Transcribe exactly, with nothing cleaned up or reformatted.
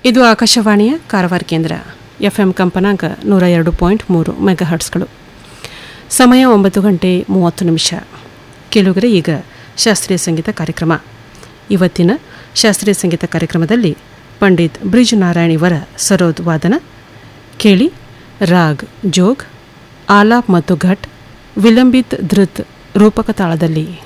ಇದು ಆಕಾಶವಾಣಿಯ ಕಾರವಾರ ಕೇಂದ್ರ. ಎಫ್ಎಂ ಕಂಪನಾಂಕ ನೂರ ಎರಡು ಪಾಯಿಂಟ್ ಮೂರು ಮೆಗಾಹರ್ಟ್ಸ್ಗಳು. ಸಮಯ ಒಂಬತ್ತು ಗಂಟೆ ಮೂವತ್ತು ನಿಮಿಷ. ಕೇಳುಗರೆ, ಈಗ ಶಾಸ್ತ್ರೀಯ ಸಂಗೀತ ಕಾರ್ಯಕ್ರಮ. ಇವತ್ತಿನ ಶಾಸ್ತ್ರೀಯ ಸಂಗೀತ ಕಾರ್ಯಕ್ರಮದಲ್ಲಿ ಪಂಡಿತ್ ಬ್ರಿಜ್ ನಾರಾಯಣ್ ಇವರ ಸರೋದ್ ವಾದನ ಕೇಳಿ. ರಾಗ್ ಜೋಗ್, ಆಲಾಪ್ ಮತ್ತು ಘಟ್, ವಿಲಂಬಿತ್ ಧೃತ್ ರೂಪಕ ತಾಳದಲ್ಲಿ.